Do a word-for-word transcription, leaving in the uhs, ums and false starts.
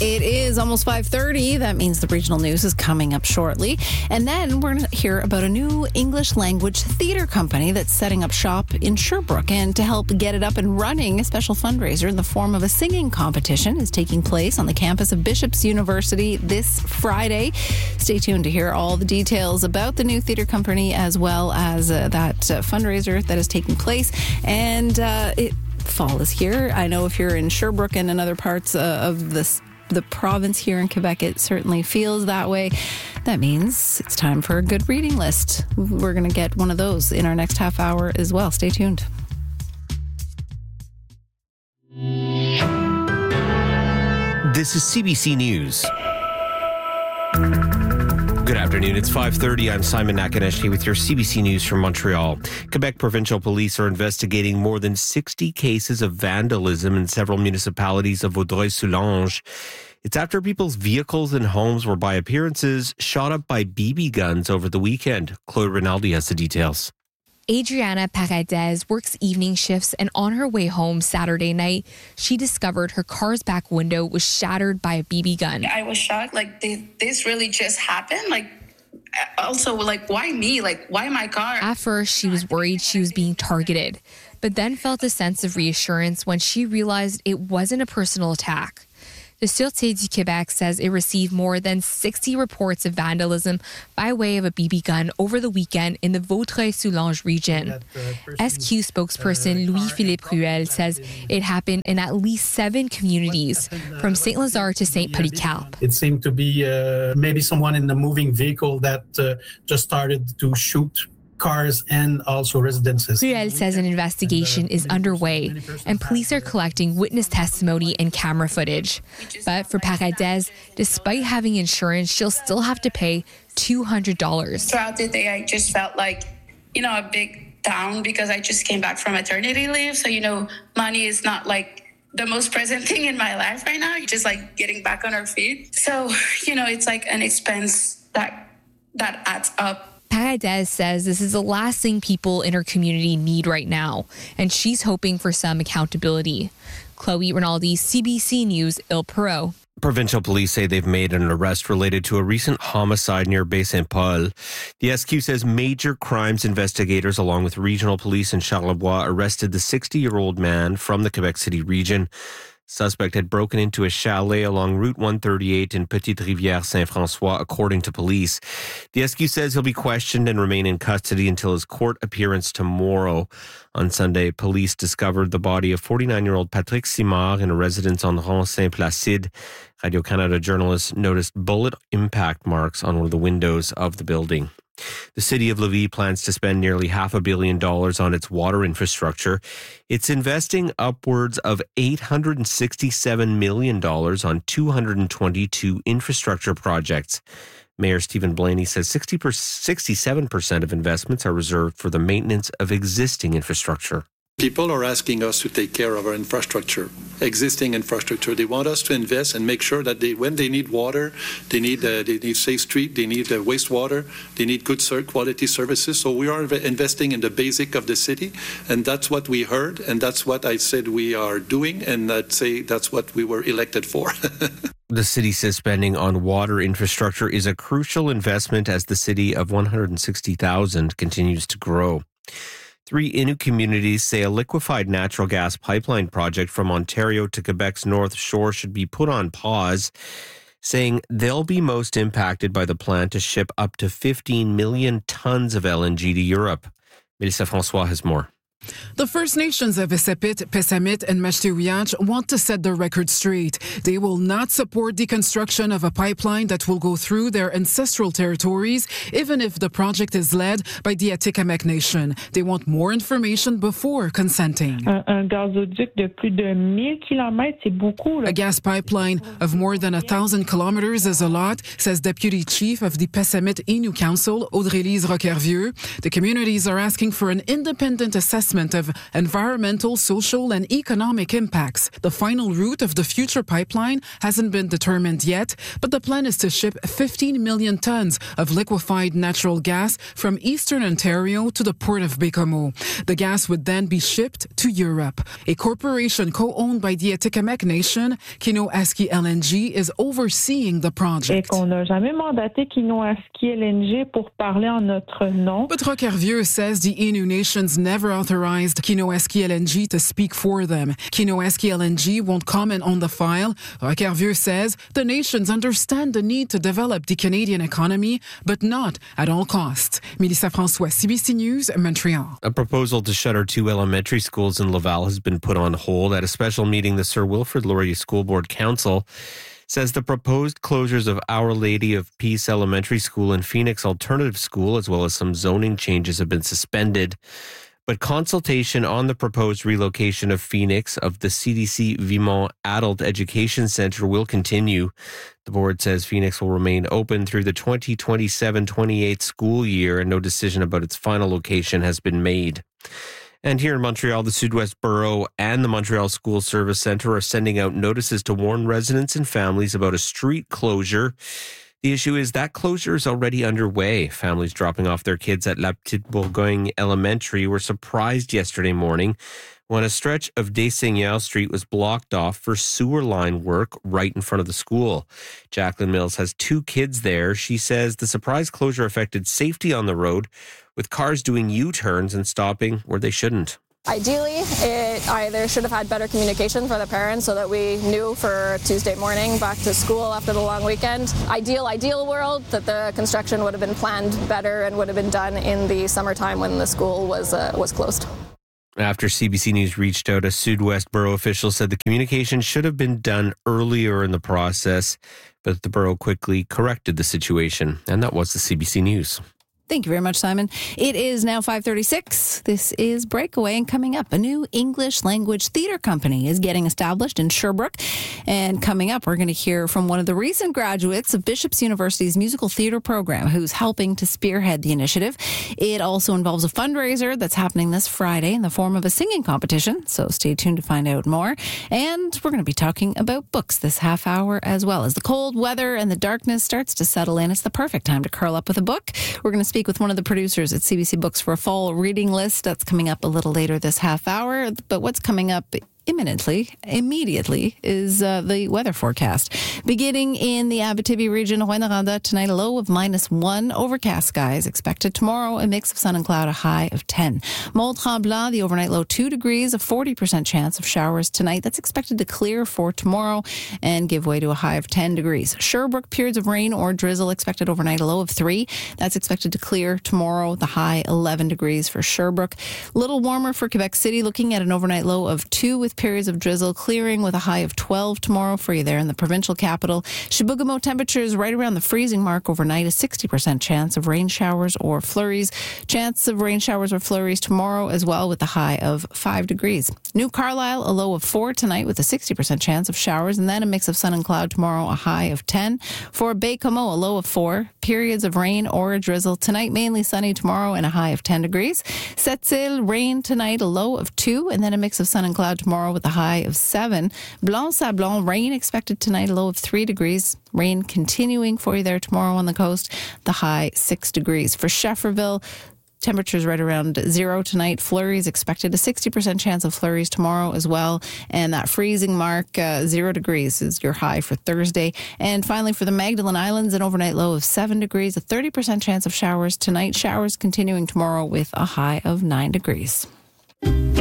It is almost five thirty. That means the regional news is coming up shortly. And then we're going to hear about a new English language theater company that's setting up shop in Sherbrooke. And to help get it up and running, a special fundraiser in the form of a singing competition is taking place on the campus of Bishop's University this Friday. Stay tuned to hear all the details about the new theater company as well as uh, that uh, fundraiser that is taking place. And uh, it, fall is here. I know if you're in Sherbrooke and in other parts uh, of this the province here in Quebec, it certainly feels that way. That means it's time for a good reading list. We're going to get one of those in our next half hour as well. Stay tuned. This is C B C News. Good afternoon. It's five thirty. I'm Simon Nakanishi with your C B C News from Montreal. Quebec provincial police are investigating more than sixty cases of vandalism in several municipalities of Vaudreuil-Soulanges. It's after people's vehicles and homes were, by appearances, shot up by B B guns over the weekend. Claude Rinaldi has the details. Adriana Paradez works evening shifts, and on her way home Saturday night, she discovered her car's back window was shattered by a B B gun. I was shocked. Like, did this really just happen? Like, also, like, why me? Like, why my car? At first, she was worried she was being targeted, but then felt a sense of reassurance when she realized it wasn't a personal attack. The Sûreté du Québec says it received more than sixty reports of vandalism by way of a B B gun over the weekend in the Vaudreuil-Soulanges region. S Q spokesperson Louis-Philippe Ruel says it happened in at least seven communities, from Saint Lazare to Saint Polycarpe. It seemed to be uh, maybe someone in the moving vehicle that uh, just started to shoot cars and also residences. Ruel says an investigation is underway and police are collecting witness testimony and camera footage. But for Paradez, despite having insurance, she'll still have to pay two hundred dollars. Throughout the day, I just felt like, you know, a big down because I just came back from maternity leave. So, you know, money is not like the most present thing in my life right now. You're just like getting back on our feet. So, you know, it's like an expense that that adds up. Paradez says this is the last thing people in her community need right now, and she's hoping for some accountability. Chloe Rinaldi, C B C News, Île-Perrot. Provincial police say they've made an arrest related to a recent homicide near Baie-Saint-Paul. The S Q says major crimes investigators, along with regional police in Charlevoix, arrested the sixty-year-old man from the Quebec City region. Suspect had broken into a chalet along Route one thirty-eight in Petite-Rivière-Saint-François, according to police. The S Q says he'll be questioned and remain in custody until his court appearance tomorrow. On Sunday, police discovered the body of forty-nine-year-old Patrick Simard in a residence on Rond Saint-Placide. Radio-Canada journalists noticed bullet impact marks on one of the windows of the building. The city of Lévis plans to spend nearly half a billion dollars on its water infrastructure. It's investing upwards of eight hundred sixty-seven million dollars on two hundred twenty-two infrastructure projects. Mayor Stephen Blaney says sixty per, sixty-seven percent of investments are reserved for the maintenance of existing infrastructure. People are asking us to take care of our infrastructure, existing infrastructure. They want us to invest and make sure that they, when they need water, they need uh, they need safe street, they need uh, wastewater, they need good quality services. So we are investing in the basic of the city, and that's what we heard, and that's what I said we are doing, and I'd say that's what we were elected for. The city says spending on water infrastructure is a crucial investment as the city of one hundred sixty thousand continues to grow. Three Innu communities say a liquefied natural gas pipeline project from Ontario to Quebec's North Shore should be put on pause, saying they'll be most impacted by the plan to ship up to fifteen million tons of L N G to Europe. Mélissa François has more. The First Nations of Essapit, Pessamit, and Mashteuiatch want to set the record straight. They will not support the construction of a pipeline that will go through their ancestral territories, even if the project is led by the Atikamekw Nation. They want more information before consenting. Un, un gazoduc de plus de mille kilomètres, c'est beaucoup. Là. A gas pipeline of more than a thousand kilometers is a lot, says Deputy Chief of the Pessamit Innu Council, Audrey-Lise Roquervieux. The communities are asking for an independent assessment assessment of environmental, social, and economic impacts. The final route of the future pipeline hasn't been determined yet, but the plan is to ship fifteen million tons of liquefied natural gas from eastern Ontario to the port of Baie-Comeau. The gas would then be shipped to Europe. A corporation co-owned by the Atikamekw Nation, Kinoaski L N G, is overseeing the project. Et qu'on n'a jamais mandaté Kinoaski L N G pour parler en notre nom. But Rocarvieux says the Innu nations never authorized Kinoaski L N G to speak for them. Kinoaski L N G won't comment on the file. Rocarvieux says the nations understand the need to develop the Canadian economy, but not at all costs. Mélissa François, C B C News, Montreal. A proposal to shutter two elementary schools in Laval has been put on hold. At a special meeting, the Sir Wilfrid Laurier School Board Council says the proposed closures of Our Lady of Peace Elementary School and Phoenix Alternative School, as well as some zoning changes, have been suspended. But consultation on the proposed relocation of Phoenix of the C D C Vimont Adult Education Center will continue. The board says Phoenix will remain open through the twenty twenty-seven twenty-eight school year, and no decision about its final location has been made. And here in Montreal, the Sud-Ouest Borough and the Montreal School Service Centre are sending out notices to warn residents and families about a street closure. The issue is that closure is already underway. Families dropping off their kids at La Petite Bourgogne Elementary were surprised yesterday morning when a stretch of Des Seigneurs Street was blocked off for sewer line work right in front of the school. Jacqueline Mills has two kids there. She says the surprise closure affected safety on the road, with cars doing U-turns and stopping where they shouldn't. Ideally, it either should have had better communication for the parents so that we knew for Tuesday morning back to school after the long weekend. Ideal, ideal world that the construction would have been planned better and would have been done in the summertime when the school was uh, was closed. After C B C News reached out, a Sud-Ouest Borough official said the communication should have been done earlier in the process, but the borough quickly corrected the situation. And that was the C B C News. Thank you very much, Simon. It is now five thirty-six. This is Breakaway, and coming up, a new English language theater company is getting established in Sherbrooke. And coming up, we're going to hear from one of the recent graduates of Bishop's University's musical theater program who's helping to spearhead the initiative. It also involves a fundraiser that's happening this Friday in the form of a singing competition, so stay tuned to find out more. And we're going to be talking about books this half hour as well. As the cold weather and the darkness starts to settle in, it's the perfect time to curl up with a book. We're going to speak with one of the producers at C B C Books for a fall reading list that's coming up a little later this half hour. But what's coming up imminently, immediately, is uh, the weather forecast. Beginning in the Abitibi region, Rouyn-Noranda, tonight a low of minus one. Overcast skies expected tomorrow, a mix of sun and cloud, a high of ten. Mont-Tremblant, the overnight low two degrees, a forty percent chance of showers tonight. That's expected to clear for tomorrow and give way to a high of ten degrees. Sherbrooke, periods of rain or drizzle expected overnight, a low of three. That's expected to clear tomorrow, the high eleven degrees for Sherbrooke. Little warmer for Quebec City, looking at an overnight low of two with periods of drizzle, clearing with a high of twelve tomorrow for you there in the provincial capital. Chibougamau temperatures right around the freezing mark overnight, a sixty percent chance of rain showers or flurries. Chance of rain showers or flurries tomorrow as well with a high of five degrees. New Carlisle, a low of four tonight with a sixty percent chance of showers, and then a mix of sun and cloud tomorrow, a high of ten. For Baie-Comeau, a low of four, periods of rain or a drizzle. Tonight, mainly sunny tomorrow and a high of ten degrees. Sept-Îles, rain tonight, a low of two, and then a mix of sun and cloud tomorrow with a high of seven. Blanc-Sablon, rain expected tonight, a low of three degrees. Rain continuing for you there tomorrow on the coast, the high six degrees. For Schefferville, temperatures right around zero tonight. Flurries expected, a sixty percent chance of flurries tomorrow as well. And that freezing mark, uh, zero degrees is your high for Thursday. And finally, for the Magdalen Islands, an overnight low of seven degrees, a thirty percent chance of showers tonight. Showers continuing tomorrow with a high of nine degrees.